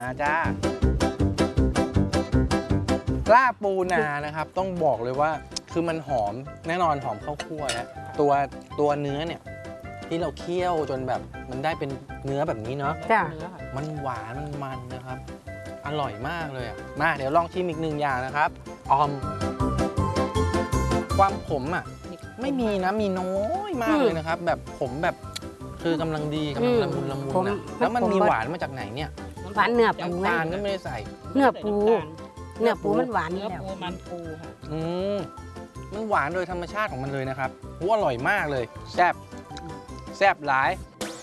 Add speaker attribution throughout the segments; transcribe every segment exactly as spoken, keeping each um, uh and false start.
Speaker 1: อาจ้าลาบปูนานะครับต้องบอกเลยว่าคือมันหอมแน่นอนหอมข้าวคั่วแล้วตัวตัวเนื้อเนี่ยที่เราเคี่ยวจนแบบมันได้เป็นเนื้อแบบนี้เนาะ
Speaker 2: จ้ะ
Speaker 1: มันหวานมันมันนะครับอร่อยมากเลยอ่ะมาเดี๋ยวลองชิมอีกหนึ่งอย่างนะครับออมความขมอ่ะไม่มีนะมีน้อยมากเลยนะครับแบบขมแบบคือกำลังดีกำลังละมุนละมุนนะแล้วมันมีหวานมาจากไหนเนี่ย
Speaker 2: หวานเนื้อปู
Speaker 1: น้ำตาลก็ไม่ได้ใส่
Speaker 2: เนื้อปูเนื้อปูมันหวาน
Speaker 3: เนื้อ
Speaker 2: แล้ว
Speaker 3: ปูมันปูค่ะ
Speaker 1: อืมมันหวานโดยธรรมชาติของมันเลยนะครับโอ้อร่อยมากเลยแซ่บแซ่บหลาย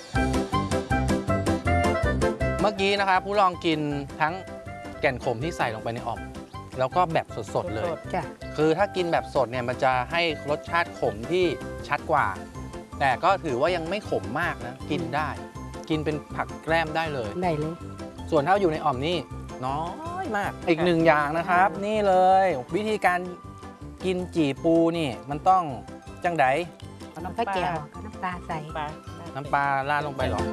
Speaker 1: เมื่อกี้นะครับผู้ลองกินทั้งแก่นขมที่ใส่ลงไปในอ่อมแล้วก็แบบสดๆเลย
Speaker 2: จ้ะ
Speaker 1: คือถ้ากินแบบสดเนี่ยมันจะให้รสชาติขมที่ชัดกว่าแต่ก็ถือว่ายังไม่ขมมากนะกินได้กินเป็นผักแกล้มได้เลย
Speaker 2: ได้เลย
Speaker 1: ส่วนถ้าอยู่ในอ่อมนี่น้อยมากอีกหนึ่งอย่างนะครับนี่เลยวิธีการกินจี่ปูนี่มันต้องจังได
Speaker 2: น้ำปลาแก้วน้ำปลาใส่
Speaker 1: น้ำปลาราดลงไปหรอ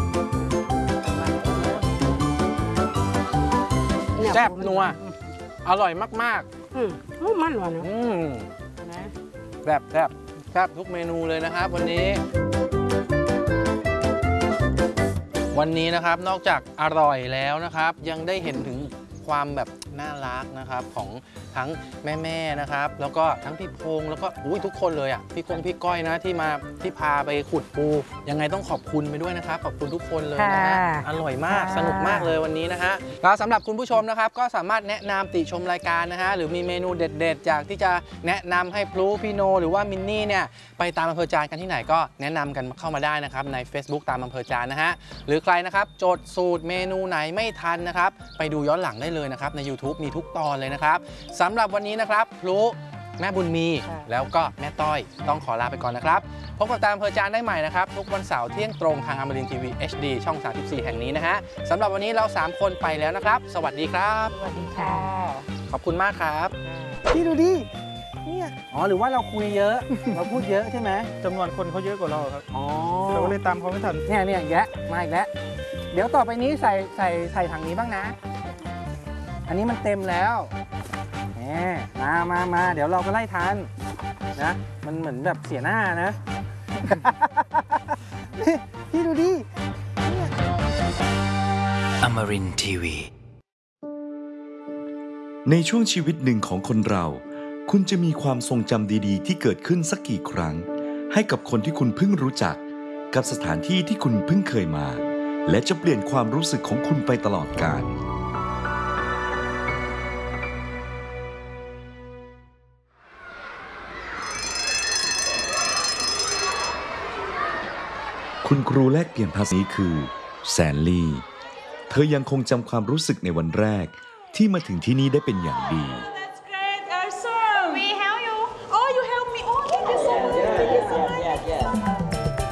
Speaker 1: แซ่บนัวอร่อยมาก
Speaker 2: ๆอืมมันหวานนะ
Speaker 1: อืมแซ่บแซ่บแซ่บทุกเมนูเลยนะครับวันนี้วันนี้นะครับนอกจากอร่อยแล้วนะครับยังได้เห็นถึงความแบบน่ารักนะครับของทั้งแม่ๆนะครับแล้วก็ทั้งพี่พงษ์แล้วก็อุ้ยทุกคนเลยอ่ะพี่กงพี่ก้อยนะที่มาที่พาไปขุดปูยังไงต้องขอบคุณไปด้วยนะครับขอบคุณทุกคนเลยนะฮะอร่อยมากสนุกมากเลยวันนี้นะฮะแล้วสำหรับคุณผู้ชมนะครับก็สามารถแนะนำติชมรายการนะฮะหรือมีเมนูเด็ดๆจากที่จะแนะนำให้พลูพี่โนหรือว่ามินนี่เนี่ยไปตามอำเภอจานกันที่ไหนก็แนะนำกันเข้ามาได้นะครับใน Facebook ตามอำเภอจานนะฮะหรือใครนะครับจดสูตรเมนูไหนไม่ทันนะครับไปดูย้อนหลังได้เลยนะครับใน YouTube มีทุกตอนเลยนะครับสำหรับวันนี้นะครับพลุแม่บุญมีแล้วก็แม่ต้อยต้องขอลาไปก่อนนะครับพบกับตามอำเภอจานได้ใหม่นะครับทุกวันเสาร์เที่ยงตรงทางอมรินทร์ทีวี เอช ดี ช่องสามสิบสี่แห่งนี้นะฮะสำหรับวันนี้เราสามคนไปแล้วนะครับสวัสดีครับ
Speaker 2: สวัสดีค่ะ
Speaker 1: ขอบคุณมากครับพี่ดูดิเนี่ยอ๋อหรือว่าเราคุยเยอะ เราพูดเยอะใช่ไหม
Speaker 4: จำนวนคนเขาเยอะกว่าเราครับ
Speaker 1: อ๋อ
Speaker 4: เราก็เลยตามเขาไม่ทัน
Speaker 1: เนี่ยเนี่ยแยะมาอีกแล้วเดี๋ยวต่อไปนี้ใส่ใส่ใส่ถังนี้บ้างนะอันนี้มันเต็มแล้วมามามาเดี๋ยวเราก็ไล่ทันนะมันเหมือนแบบเสียหน้านะพี่ดูดิ
Speaker 5: อมรินทร์ทีวีในช่วงชีวิตหนึ่งของคนเราคุณจะมีความทรงจำดีๆที่เกิดขึ้นสักกี่ครั้งให้กับคนที่คุณเพิ่งรู้จักกับสถานที่ที่คุณเพิ่งเคยมาและจะเปลี่ยนความรู้สึกของคุณไปตลอดกาลคุณครูแลกเปลี่ยนภาษีคือแสนลี่เธอยังคงจำความรู้สึกในวันแรกที่มาถึงที่นี่ได้เป็นอย่างดี